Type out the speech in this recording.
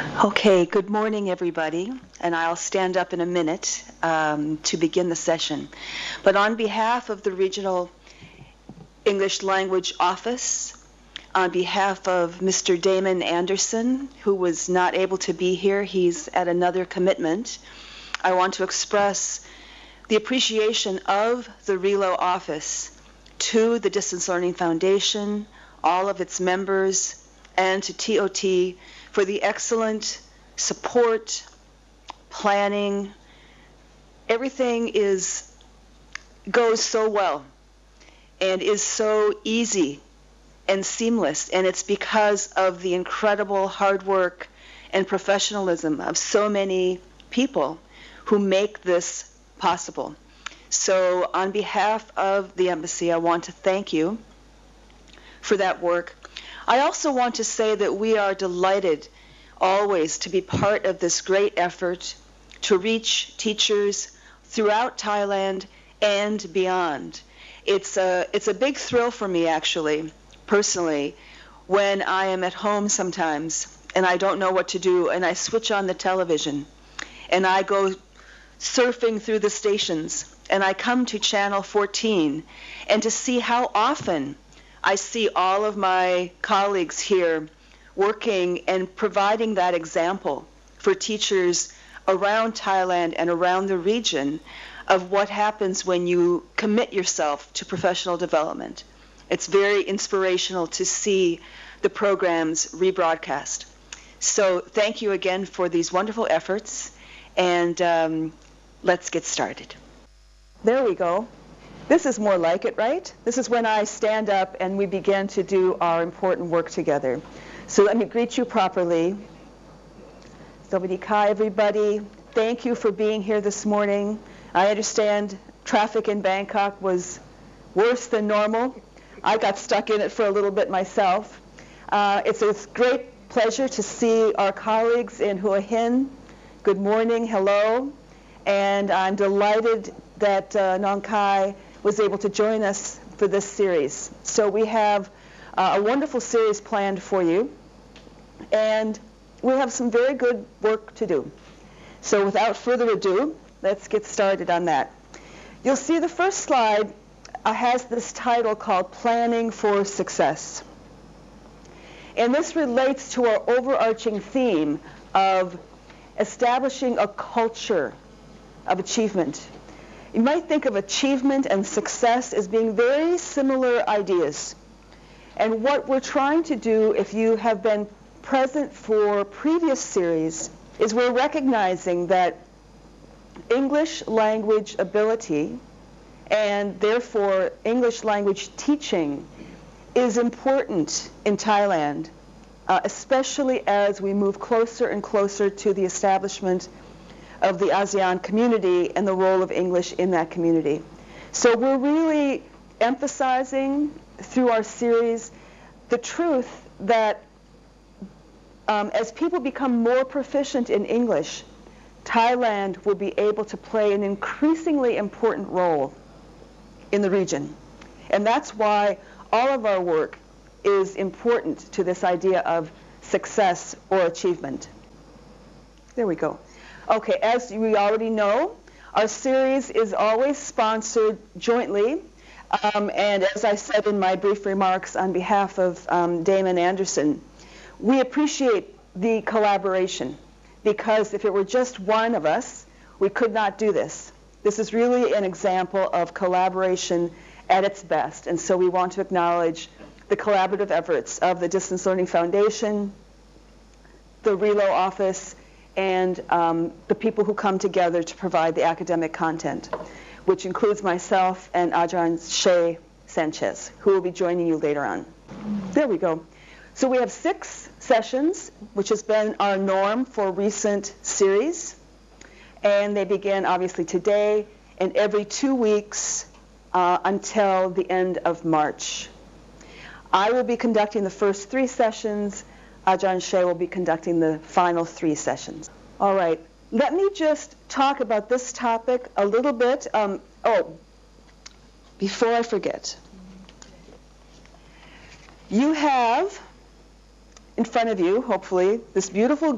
Okay, good morning, everybody, and I'll stand up in a minute to begin the session. But on behalf of the Regional English Language Office, on behalf of Mr. Damon Anderson, who was not able to be here, he's at another commitment, I want to express the appreciation of the RELO office to the Distance Learning Foundation, all of its members, and to TOT for the excellent support, planning. Everything goes so well and is so easy and seamless, and it's because of the incredible hard work and professionalism of so many people who make this possible. So on behalf of the embassy, I want to thank you for that work. I also want to say that we are delighted always to be part of this great effort to reach teachers throughout Thailand and beyond. It's a big thrill for me, actually, personally, when I am at home sometimes and I don't know what to do, and I switch on the television and I go surfing through the stations and I come to channel 14, and to see how often I see all of my colleagues here working and providing that example for teachers around Thailand and around the region of what happens when you commit yourself to professional development. It's very inspirational to see the programs rebroadcast. So thank you again for these wonderful efforts, and let's get started. There we go. This is more like it, right? This is when I stand up and we begin to do our important work together. So let me greet you properly. Sawadee-ka, everybody. Thank you for being here this morning. I understand traffic in Bangkok was worse than normal. I got stuck in it for a little bit myself. It's a great pleasure to see our colleagues in Hua Hin. Good morning, hello. And I'm delighted that Nong Khai was able to join us for this series. So we have a wonderful series planned for you, and we have some very good work to do. So without further ado, let's get started on that. You'll see the first slide has this title called Planning for Success. And this relates to our overarching theme of establishing a culture of achievement. You might think of achievement and success as being very similar ideas. And what we're trying to do, if you have been present for previous series, is we're recognizing that English language ability and therefore English language teaching is important in Thailand, especially as we move closer and closer to the establishment of the ASEAN community and the role of English in that community. So we're really emphasizing through our series the truth that as people become more proficient in English, Thailand will be able to play an increasingly important role in the region. And that's why all of our work is important to this idea of success or achievement. There we go. Okay, as we already know, our series is always sponsored jointly, and as I said in my brief remarks on behalf of Damon Anderson, we appreciate the collaboration, because if it were just one of us, we could not do this. This is really an example of collaboration at its best, and so we want to acknowledge the collaborative efforts of the Distance Learning Foundation, the RELO office, and the people who come together to provide the academic content, which includes myself and Ajahn Shea Sanchez, who will be joining you later on. There we go. So we have 6 sessions, which has been our norm for recent series, and they begin obviously today and every 2 weeks until the end of March. I will be conducting the first 3 sessions. Ajahn Shea will be conducting the final 3 sessions. All right, let me just talk about this topic a little bit. Before I forget, you have in front of you, hopefully, this beautiful